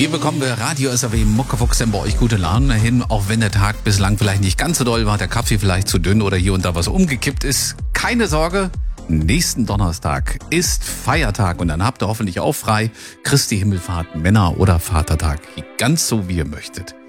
Hier bekommen wir Radio SAW Muckefuchs denn bei euch gute Laune hin, auch wenn der Tag bislang vielleicht nicht ganz so doll war, der Kaffee vielleicht zu dünn oder hier und da was umgekippt ist. Keine Sorge, nächsten Donnerstag ist Feiertag und dann habt ihr hoffentlich auch frei Christi Himmelfahrt, Männer- oder Vatertag, ganz so wie ihr möchtet.